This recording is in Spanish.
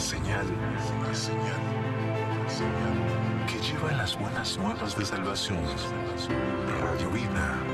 señal que lleva las buenas nuevas de salvación. Radio Vida.